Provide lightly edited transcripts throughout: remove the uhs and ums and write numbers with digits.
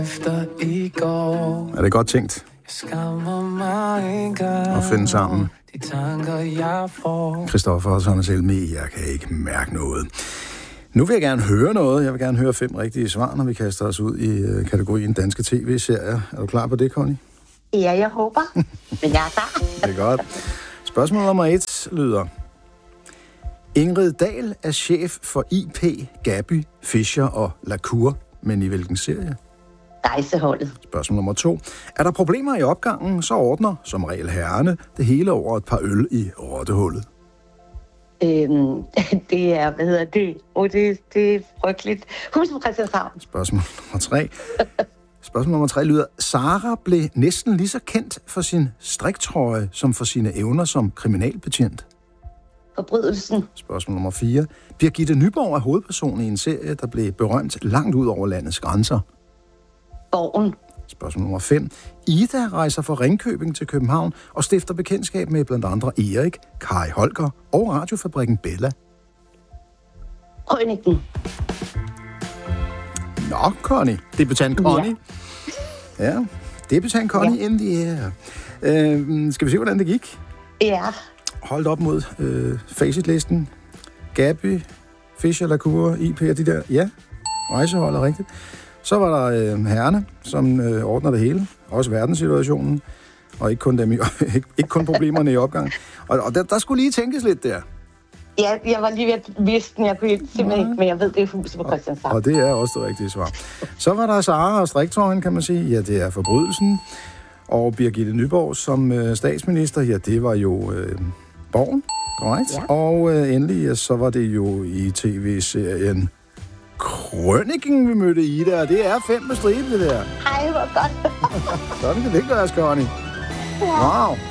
Er det godt tænkt? At finde sammen. Christoffer og Sonne Selmi, jeg kan ikke mærke noget. Nu vil jeg gerne høre noget. Jeg vil gerne høre 5 rigtige svar, når vi kaster os ud i kategorien danske tv-serier. Er du klar på det, Connie? Ja, jeg håber. Men jeg er klar. Det er godt. Spørgsmål nummer 1 lyder: Ingrid Dahl er chef for IP, Gaby, Fischer og Lacour, men i hvilken serie? Rejseholdet. Spørgsmål nummer 2. Er der problemer i opgangen, så ordner som regel herrerne det hele over et par øl i rottehullet. Det er, hvad hedder det? Det er frygteligt. Huset på Christianshavn. Spørgsmål nummer 3. Spørgsmål nummer 3 lyder: Sara blev næsten lige så kendt for sin striktrøje som for sine evner som kriminalbetjent. Forbrydelsen. Spørgsmål nummer 4. Birgitte Nyborg er hovedperson i en serie, der blev berømt langt ud over landets grænser. Borgen. Spørgsmål nummer 5. Ida rejser fra Ringkøbing til København og stifter bekendtskab med blandt andre Erik, Kai Holger og radiofabrikken Bella. Krøniken. Nå, Connie. Debutant Connie. Ja, debutant Connie in the air. Skal vi se, hvordan det gik? Ja. Holdt op mod facitlisten. Gaby, Fischer, Lacour, IP og de der. Ja, rejsehold er rigtigt. Så var der herrerne, som ordner det hele. Også verdenssituationen. Og ikke kun, ikke kun problemerne i opgang. Og der skulle lige tænkes lidt der. Ja, jeg var lige ved at vidste den. Jeg kunne simpelthen ikke, men jeg ved, det er huset på Christianshavn. Og det er også det rigtige svar. Så var der Sara og striktøjen, kan man sige. Ja, det er forbrydelsen. Og Birgitte Nyborg som statsminister, ja, det var jo Borgen, korrekt? Ja. Og endelig, så var det jo i tv-serien Krøniken, vi mødte Ida, og det er 5 med stribe, det der. Ej, hvor godt. Sådan kan det gøres, Connie. Ja. Wow.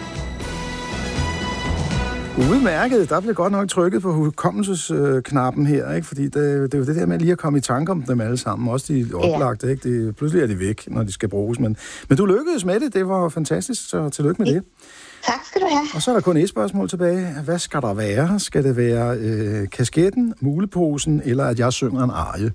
Udmærket. Der blev godt nok trykket på hukommelsesknappen her, ikke? Fordi det er jo det der med lige at komme i tanke om dem alle sammen. Også de oplagte, ikke? Pludselig er de væk, når de skal bruges. Men du lykkedes med det. Det var fantastisk, så tillykke med det. Tak skal du have. Og så er der kun et spørgsmål tilbage. Hvad skal der være? Skal det være kasketten, muleposen, eller at jeg synger en arie?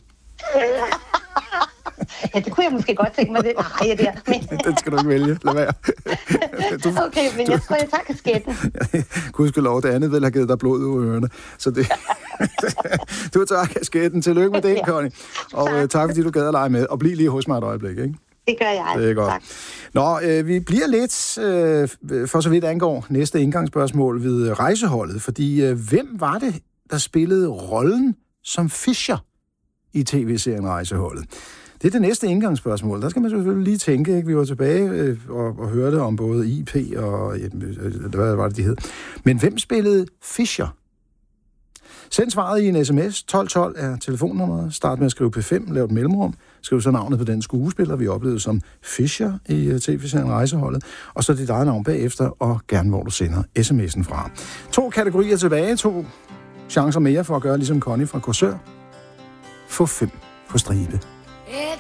Ja, det kunne jeg måske godt tænke mig, det arie der. Men... Den skal du ikke vælge. Lad være. Okay, men jeg tror, jeg tager kasketten. Gudskelov, det andet vil have givet dig blod ud af ørerne. Så det... Du tager kasketten. Tillykke med det, Connie. Og tak, fordi du gad at lege med. Og bliv lige hos mig et øjeblik, ikke? Det gør jeg. Det er godt. Tak. Nå, vi bliver lidt, for så vidt angår næste indgangsspørgsmål ved rejseholdet. Fordi hvem var det, der spillede rollen som Fischer i tv-serien Rejseholdet? Det er det næste indgangsspørgsmål. Der skal man selvfølgelig lige tænke, ikke? Vi var tilbage og hørte om både IP og hvad var det, de hed. Men hvem spillede Fischer? Send svaret i en sms. 1212 er telefonnummeret. Start med at skrive P5, lav et mellemrum. Skriv så navnet på den skuespiller, vi oplevede som Fischer i tv-serien Rejseholdet. Og så dit eget navn bagefter, og gerne hvor du sender sms'en fra. 2 kategorier tilbage. 2 chancer mere for at gøre ligesom Connie fra Korsør. Få 5 på stribe.